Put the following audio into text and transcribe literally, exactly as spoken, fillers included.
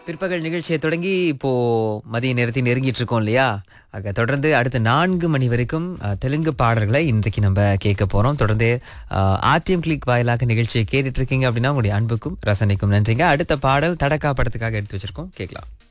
பிற்பகல் நிகழ்ச்சியை தொடங்கி இப்போ மதிய நேரத்தை நெருங்கிட்டு இருக்கோம் இல்லையா? ஆக தொடர்ந்து அடுத்த நான்கு மணி வரைக்கும் அஹ், தெலுங்கு பாடல்களை இன்றைக்கு நம்ம கேட்க போறோம். தொடர்ந்து ஆர்டிஎம் கிளிக் வாயிலாக நிகழ்ச்சியை கேட்டுட்டு இருக்கீங்க அப்படின்னா உங்களுடைய அன்புக்கும் ரசனைக்கும் நன்றிங்க. அடுத்த பாடல் தடக்கா படத்துக்காக எடுத்து வச்சிருக்கோம், கேட்கலாம்.